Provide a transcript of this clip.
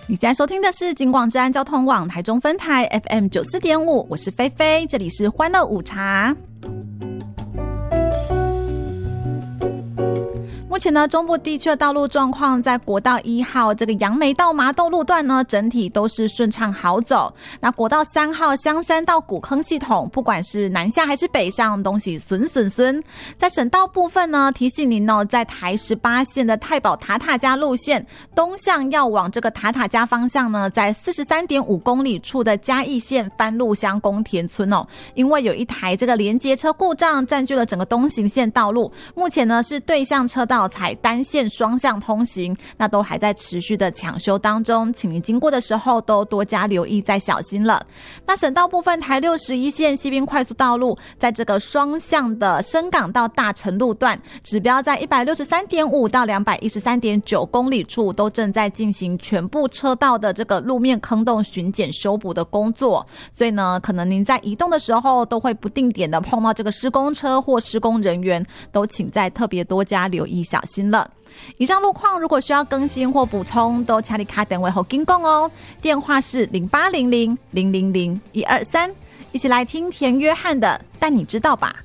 你现在收听的是警广治安交通网台中分台 FM 94.5，我是菲菲，这里是欢乐午茶。目前呢，中部地区的道路状况，在国道1号这个杨梅到麻豆路段呢，整体都是顺畅好走。那国道3号香山到古坑系统，不管是南下还是北上，都是顺。在省道部分呢，提醒您哦，在台18线的太保塔塔加路线东向要往这个塔塔加方向呢，在43.5公里处的嘉义县番路乡宫田村哦，因为有一台这个连接车故障，占据了整个东行线道路，目前呢是对向车道采单线双向通行，那都还在持续的抢修当中，请您经过的时候都多加留意再小心了。那省道部分，台61线西滨快速道路在这个双向的深港到大成路段，指标在 163.5 到 213.9 公里处都正在进行全部车道的这个路面坑洞巡检修补的工作，所以呢可能您在移动的时候都会不定点的碰到这个施工车或施工人员，都请再特别多加留意小心了。以上路况如果需要更新或补充，都请你卡电话给警广哦，电话是0800 000 123，一起来听田约翰的但你知道吧。